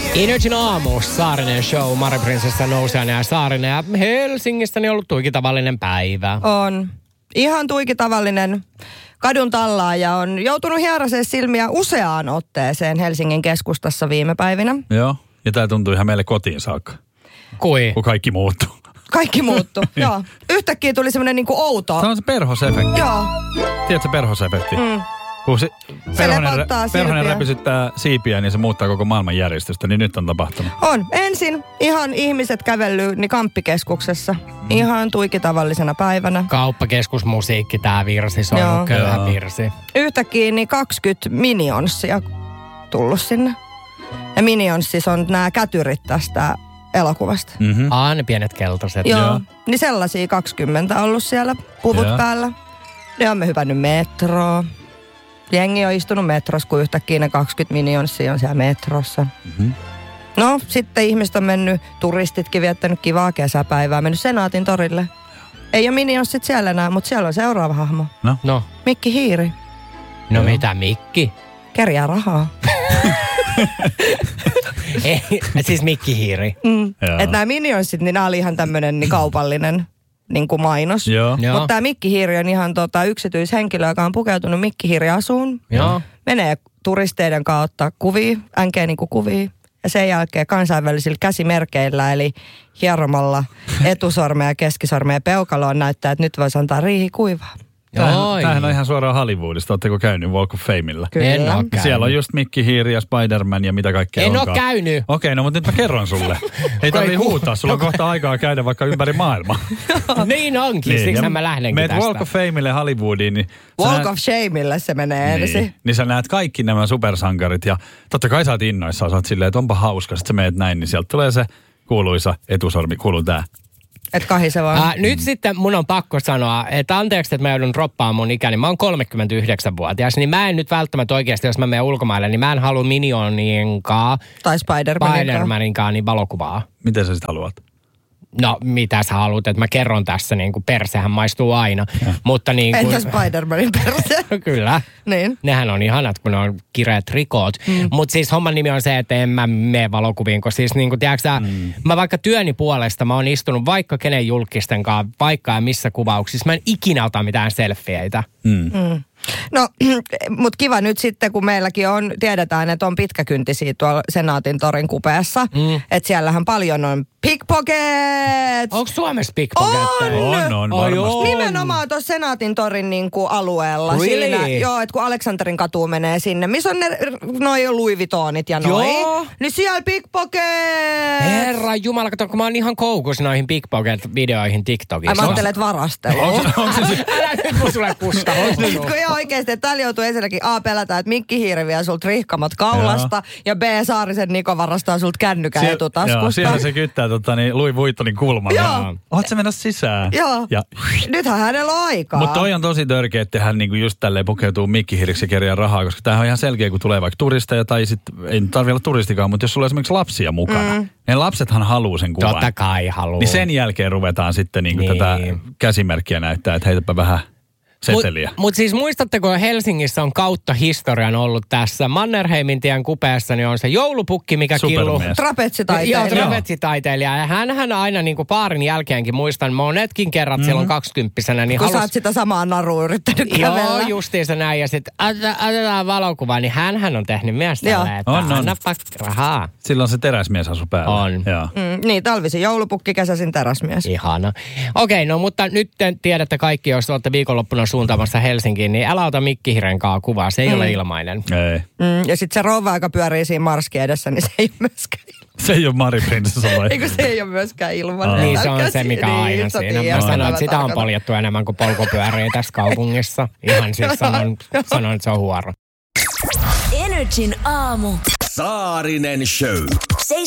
Energin aamu, Saarinen show, Mari Prinsessa Nousiainen ja Saarinen. Ja Helsingissä on ollut tuiki tavallinen päivä. On. Ihan tuiki tavallinen kadun tallaaja on joutunut hieraseen silmiä useaan otteeseen Helsingin keskustassa viime päivinä. Joo, ja tää tuntuu ihan meille kotiin saakka. Kui? Kun kaikki muuttuu. Kaikki muuttuu, joo. Yhtäkkiä tuli semmoinen niinku outo. Tämä on se perhosefekti. Joo. Tiedätkö perhosefekti? Kun perhonen räpisyttää siipiä, niin se muuttaa koko maailman järjestystä. Niin nyt on tapahtunut. On. Ensin ihan ihmiset kävellyt niin kamppikeskuksessa. Ihan tuikitavallisena päivänä. Kauppakeskusmusiikki, tää virsi, se on köyhä virsi. Yhtäkkiä niin 20 Minionsia tullut sinne. Ja Minionsis on nämä kätyrit tästä elokuvasta. Mm-hmm. Ne pienet keltaiset. Joo. Niin sellaisia 20 ollut siellä puvut päällä. Ne on me hypännyt metroon. Jengi on istunut metrossa, kun yhtäkkiä ne 20 Minionsia on siellä metrossa. Mm-hmm. No, sitten ihmiset on mennyt, turistitkin viettänyt kivaa kesäpäivää, mennyt Senaatin torille. Ei ole Minionsit siellä enää, mutta siellä on seuraava hahmo. No. Mikki Hiiri. No mitä Mikki? Kerjää rahaa. Ei, siis Mikki Hiiri. Että nämä Minionsit, niin nämä oli ihan tämmöinen niin kaupallinen niin kuin mainos. Mutta tämä Mikki Hiiri on ihan yksityishenkilö, joka on pukeutunut Mikki Hiiri-asuun. Joo. Menee turisteiden kanssa ottaa kuvia, niin kuin kuvia. Ja sen jälkeen kansainvälisillä käsimerkeillä, eli hieromalla etusormea, keskisormea ja peukaloon näyttää, että nyt voisi antaa riihi kuivaa. Tämähän on ihan suoraan Hollywoodista. Oletteko käynyt Walk of Famella? Kyllä. Siellä on just Mikki Hiiri ja Spider-Man ja mitä kaikkea onkaan. En ole käynyt. Okei, no mutta nyt mä kerron sulle. Ei tarvitse huutaa. Sulla on kohta aikaa käydä vaikka ympäri maailmaa. Niin onkin, siksi mä lähdenkin tästä. Meet Walk of Famelle Hollywoodiin. Niin Walk of Shameille se menee ensin. Niin sä näet kaikki nämä supersankarit ja totta kai sä oot innoissaan. Sä oot silleen, että onpa hauska. Sitten sä meet näin, niin sieltä tulee se kuuluisa etusormi. Kuuluu tää. Et kahise vaan. Nyt sitten mun on pakko sanoa, että anteeksi, että mä joudun droppaamaan mun ikäni. Mä oon 39-vuotias, niin mä en nyt välttämättä oikeasti, jos mä menen ulkomaille, niin mä en halua Minioninkaan tai Spider-Maninkaan niin valokuvaa. Miten sä sit haluat? No, mitä sä haluat, että mä kerron tässä, niin kuin persehän maistuu aina. Mutta niin kuin... Entä Spider-Manin perse? Kyllä. Niin. Nehän on ihanat, kun ne on kireät rikot. Mutta siis homman nimi on se, että en mä mene valokuviin, kun siis niin kuin, tiedätkö mä vaikka työni puolesta, mä oon istunut vaikka kenen julkisten kanssa, vaikka ja missä kuvauksissa, mä en ikinä ota mitään selfieitä. No, mutta kiva nyt sitten, kun meilläkin on, tiedetään, että on pitkäkyntisiä tuolla Senaatin torin kupeessa. Että siellähän paljon on pickpockets. Onko Suomessa pickpocketteja? On varmasti. Nimenomaan tuossa Senaatin torin niinku alueella. Really? Siinä, joo, että kun Aleksanterin katu menee sinne, missä on ne noi Louis Vuittonit ja noi. Joo. Niin siellä pickpockets. Herra jumala, kato, kun mä oon ihan koukussa noihin pickpocket-videoihin TikTokissa. Mä ajattelet varastelua. Älä nyt mun sulle kusta. Kun ihan oikeesti, että täällä joutuu ensinnäkin A pelätä, että Mikki Hiiri vie sulta rihkamat kaulasta ja B Saarisen Niko varastaa sulta kännykän etutaskusta. Joo, siellä se kyttää Louis Vuittonin kulmalla. Joo. Oot sä mennä sisään? Joo. Ja... Nythän hänellä on aikaa. Mutta toi on tosi törkeä, että hän niinku just tälleen pukeutuu Mikki Hiiriksi ja kerjää rahaa, koska tämähän on ihan selkeä, kun tulee vaikka turisteja tai sitten, ei tarvitse olla turistikaan, mutta jos sulla on esimerkiksi lapsia mukana, ne lapsethan haluaa sen kuvan. Totta kai haluaa. Niin sen jälkeen ruvetaan sitten niinku tätä käsimerkkiä näyttää, että heitäpä vähän seteliä. Mutta siis muistatteko, Helsingissä on kautta historian ollut tässä Mannerheimin tien kupeessa, niin on se joulupukki, mikä killuu. Trapetsitaiteilija. Joo, trapetsitaiteilija. Ja hänhän aina niin kuin paarin jälkeenkin, muistan monetkin kerrat silloin 20-vuotiaana. Niin kun sä oot sitä samaa narua yrittänyt kävellä. Joo, justiinsa näin. Ja sitten otetaan valokuva, niin hänhän on tehnyt myös tällä, että annapa rahaa. Silloin se teräsmies asu päällä. On. Niin, talvisin joulupukki, kesäisin teräsmies. Ihana. Okei, no mutta nyt tiedätte kaikki, jos olette viikonloppuna suuntaamassa Helsinkiin, niin älä ota Mikki Hiiren kanssa kuvaa. Se ei ole ilmainen. Ei. Ja sitten se rouva, joka pyörii siinä Marski edessä, niin se ei ole myöskään ilmainen. Se ei ole Mari Prinsessa vai? Eikö se ei ole myöskään ilmainen? Niin se on se, mikä on aina siinä. Mä sanoin, että sitä on poljettu enemmän kuin polkupyöriä tässä kaupungissa. Ihan siis sanon, että se on huoro. Energin aamu. Saarinen Show.